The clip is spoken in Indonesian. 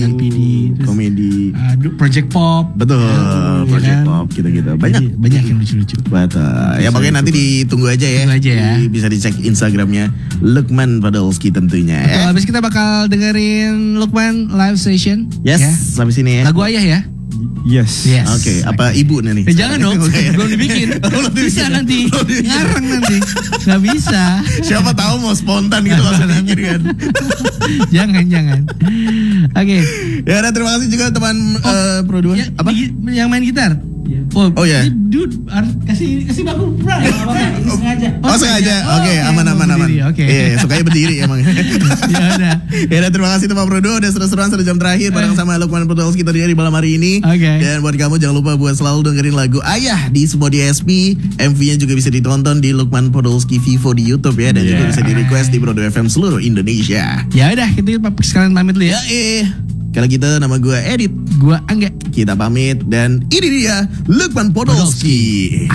LPD, komedi, Project Pop. betul, Project kan? Pop gitu-gitu. Banyak yang lucu-lucu. Betul. Ya pokoknya nanti ditunggu aja ya. Tunggu aja ya. Bisa dicek Instagramnya Lukman Podolski tentunya. Betul, Ya. habis kita bakal dengerin Lukman live session. Yes, Ya. sampai sini ya. Lagu Ayah ya. Yes. Oke, apa ibu nih? Jangan dong, belum dibikin. Bisa nanti, ngarang nanti. Nggak bisa. Siapa tahu mau spontan gitu langsung bikin kan. Jangan. Oke. Ya udah, terima kasih juga teman Pro 2. Ya, Apa? yang main gitar. Oh, ya. Dude, kasih baku prank. Ini sengaja. Oh sengaja. Oke, aman. Oke. Iya, sukanya berdiri emang. Ya udah. Ya udah, terima kasih teman Pro 2 udah seru-seruan satu jam terakhir bareng sama Lukman Podolski tadi di malam hari ini. Oke. Dan buat kamu jangan lupa buat selalu dengerin lagu Ayah di semua DSP. MV-nya juga bisa ditonton di Lukman Podolski Vivo di YouTube ya, dan juga bisa di request di Pro 2 FM seluruh Indonesia. Ya udah, kita sekalian pamit dulu ya. Kalau gitu nama gue Edit, Gua Angga. kita pamit dan ini dia Lukman Podolski.